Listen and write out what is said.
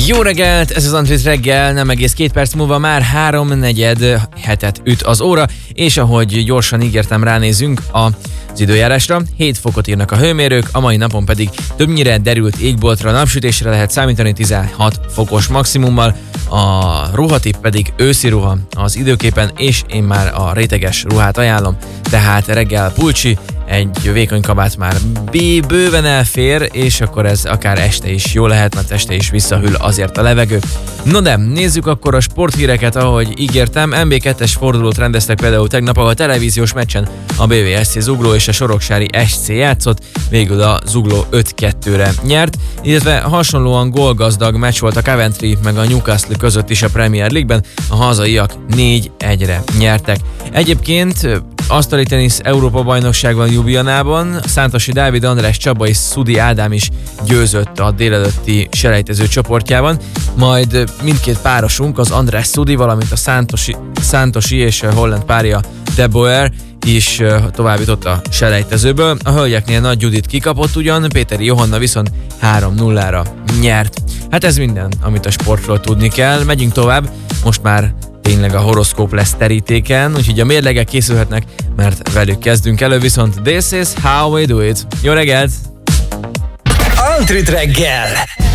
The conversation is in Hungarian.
Jó reggelt, ez az Antrit reggel, nem egész 2 perc múlva már 3:47 üt az óra, és ahogy gyorsan ígértem, ránézünk az időjárásra. 7 fokot írnak a hőmérők, a mai napon pedig többnyire derült égboltra, napsütésre lehet számítani 16 fokos maximummal, a ruhatipp pedig őszi ruha az időképen, és én már a réteges ruhát ajánlom, tehát reggel pulcsi, egy vékony kabát már bőven elfér, és akkor ez akár este is jó lehet, mert este is visszahűl azért a levegő. No de, nézzük akkor a sporthíreket, ahogy ígértem. MB2-es fordulót rendeztek például tegnap, ahol a televíziós meccsen a BVSC Zugló és a Soroksári SC játszott, végül a Zugló 5-2-re nyert, illetve hasonlóan gólgazdag meccs volt a Coventry meg a Newcastle között is a Premier League-ben, a hazaiak 4-1-re nyertek. Egyébként asztali tenisz Európa-bajnokságban Ljubljanában Szántosi Dávid, András Csaba és Szudi Ádám is győzött a délelőtti selejtező csoportjában, majd mindkét párosunk, az András Szudi, valamint a Szántosi és a holland párja De Boer is tovább jutott a selejtezőből. A hölgyeknél Nagy Judit kikapott ugyan, Péteri Johanna viszont 3-0-ra nyert. Hát ez minden, amit a sportról tudni kell. Megyünk tovább, most már tényleg a horoszkóp lesz terítéken, úgyhogy a mérlegek készülhetnek, mert velük kezdünk elő, viszont this is how we do it. Jó reggelt! Antrit reggel!